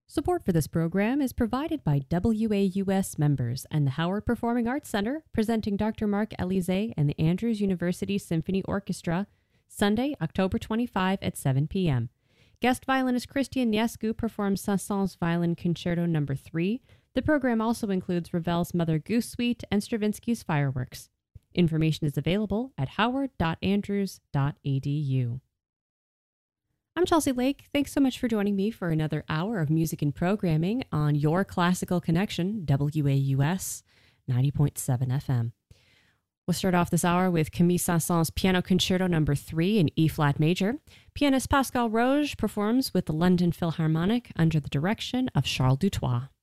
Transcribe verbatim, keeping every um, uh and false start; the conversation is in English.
Support for this program is provided by W A U S members and the Howard Performing Arts Center, presenting Doctor Mark Elise and the Andrews University Symphony Orchestra, Sunday, October twenty-fifth at seven p.m. Guest violinist Christian Niescu performs Saint-Saëns Violin Concerto Number three. The program also includes Ravel's Mother Goose Suite and Stravinsky's Fireworks. Information is available at howard dot andrews dot e d u. I'm Chelsea Lake. Thanks so much for joining me for another hour of music and programming on your classical connection, W A U S ninety point seven F M. We'll start off this hour with Camille Saint-Saëns Piano Concerto Number three in E-flat major. Pianist Pascal Roge performs with the London Philharmonic under the direction of Charles Dutoit.